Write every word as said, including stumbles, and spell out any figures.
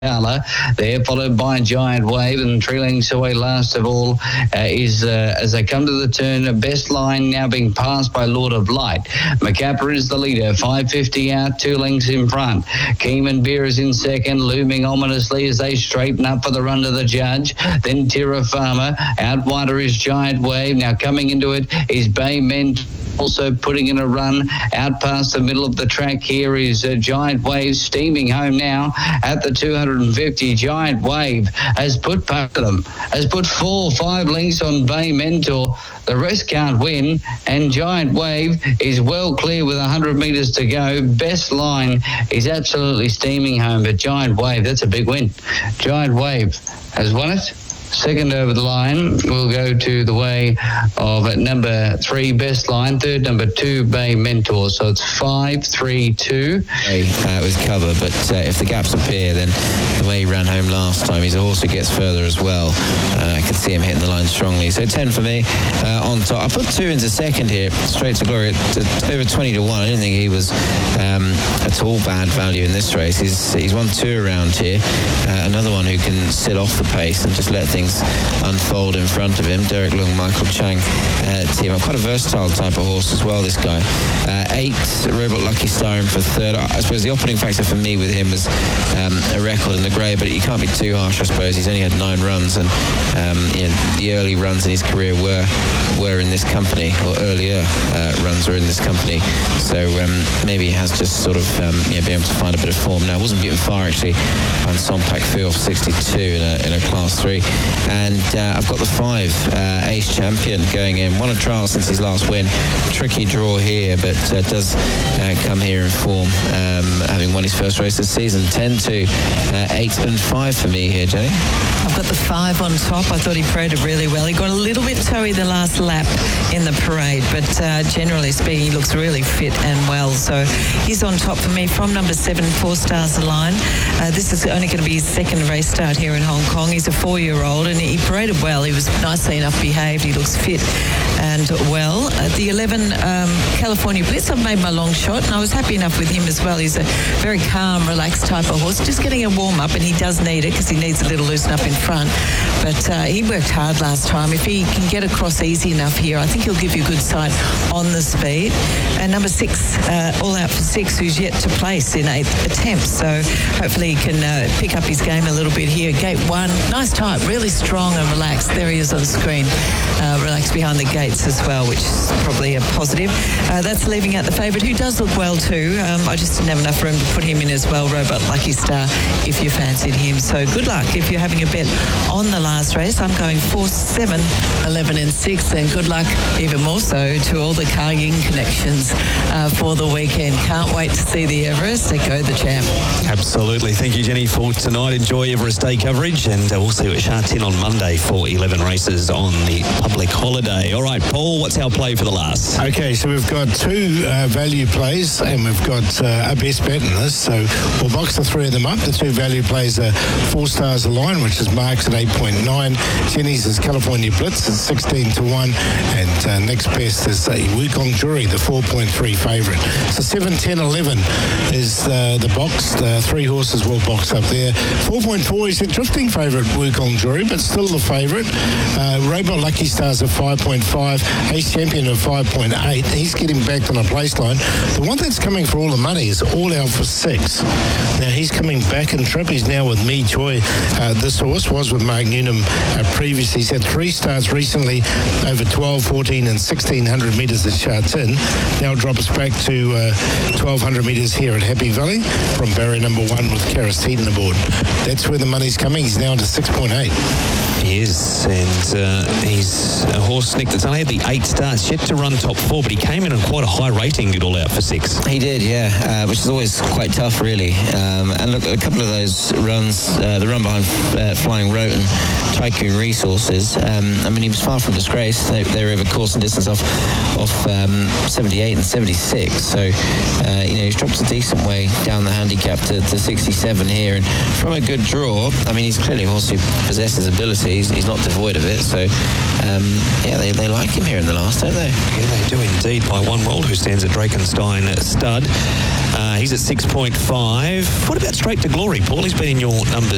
There, followed by Giant Wave, and trailing away last of all uh, is, uh, as they come to the turn, Best Line now being passed by Lord of Light. Macappa is the leader, five fifty out, two lengths in front. Keeman Beer is in second, looming ominously as they straighten up for the run to the judge. Then Terra Farmer, out wider is Giant Wave. Now coming into it is Bay Men, also putting in a run out past the middle of the track. Here is uh, Giant Wave steaming home now at the two hundred fifty. Giant Wave has put part of them, has put four, five lengths on Bay Mentor. The rest can't win, and Giant Wave is well clear with one hundred metres to go. Best Line is absolutely steaming home, but Giant Wave, that's a big win. Giant Wave has won it. Second over the line will go to the way of number three, Best Line. Third, number two, Bay Mentor. So it's five, three, two. Uh, with cover, but uh, if the gaps appear, then the way he ran home last time, he's a horse who gets further as well. Uh, I can see him hitting the line strongly. So ten for me uh, on top. I put two into second here, Straight to Glory, at over twenty to one. I didn't think he was um, at all bad value in this race. He's, he's won two around here. Uh, another one who can sit off the pace and just let things unfold in front of him. Derek Lung, Michael Chang uh, team up. Quite a versatile type of horse as well, this guy. Uh, eight, Robot Lucky Star in for third. I suppose the opening factor for me with him was um, a record in the grey, but you can't be too harsh, I suppose. He's only had nine runs, and um, you know, the early runs in his career were were in this company, or earlier uh, runs were in this company. So um, maybe he has just sort of um, you know, been able to find a bit of form now. Wasn't beaten far actually on Sompac Field sixty-two in a, in a class three. And uh, I've got the five, uh, Ace Champion going in. Won a trial since his last win. Tricky draw here, but uh, does uh, come here in form, um, having won his first race this season. ten to uh, eight and five for me here, Jenny. I've got the five on top. I thought he paraded really well. He got a little bit toey the last lap in the parade, but uh, generally speaking, he looks really fit and well. So he's on top for me from number seven, Four Stars Align. Uh, this is only going to be his second race start here in Hong Kong. He's a four-year-old, and he paraded well. He was nicely enough behaved. He looks fit and well. Uh, the eleven, um, California Blitz, I've made my long shot, and I was happy enough with him as well. He's a very calm, relaxed type of horse, just getting a warm-up, and he does need it because he needs a little loosen up in front. But uh, he worked hard last time. If he can get across easy enough here, I think he'll give you good sight on the speed. And number six, uh, all out for six, who's yet to place in eighth attempt. So hopefully he can uh, pick up his game a little bit here. Gate one, nice type, really strong and relaxed. There he is on screen, uh, relaxed behind the gates as well, which is probably a positive. Uh, that's leaving out the favourite, who does look well too. Um, I just didn't have enough room to put him in as well, Robot Lucky Star, if you fancied him. So good luck if you're having a bet on the last race. I'm going four, seven, eleven and six, and good luck even more so to all the Car Yin connections uh, for the weekend. Can't wait to see the Everest. They go the champ. Absolutely. Thank you, Jenny, for tonight. Enjoy Everest Day coverage, and uh, we'll see you at Sha Tin on Monday for eleven races on the public holiday. All right, Paul, what's our play for the last? Okay, so we've got two uh, value plays, and we've got uh, a best bet in this. So we'll box the three of them up. The two value plays are Four Stars Align, which is Mark's at eight point nine. Jenny's is California Blitz at sixteen to one. And uh, next best is uh, Wukong Jury, the four point three favourite. So seven, ten, eleven is uh, the box. Uh, three horses will box up there. four point four is the drifting favourite, Wukong Jury, but still the favourite. Uh, Robot Lucky Stars at five point five. Ace Champion at five point eight. He's getting back on a place line. The one that's coming for all the money is All Out for six. Now he's coming back in trip. He's now with Me Choi. Uh, this horse was with Mark Newnham uh, previously. He's had three starts recently over twelve, fourteen and sixteen hundred metres at Sha Tin. Now drops back to uh, twelve hundred metres here at Happy Valley from barrier number one with Karis Teeton aboard. That's where the money's coming. He's now to six point eight. He is, and uh, he's a horse, Nick, that's only had the eight starts, yet to run top four, but he came in on quite a high rating at All Out for six. He did, yeah, uh, which is always quite tough, really. Um, and look, a couple of those runs, uh, the run behind uh, Flying Rote and Tycoon Resources, um, I mean, he was far from disgrace. They, they were over course and distance off, off um, seventy-eight and seventy-six, so, uh, you know, he's dropped a decent way down the handicap to, to sixty-seven here, and from a good draw, I mean, he's clearly a horse who possesses ability. He's, he's not devoid of it, so um, yeah, they, they like him here in the last, don't they? Yeah, they do indeed, by one world, who stands at Drakenstein Stud. Uh, he's at six point five. What about Straight to Glory, Paul? He's been in your numbers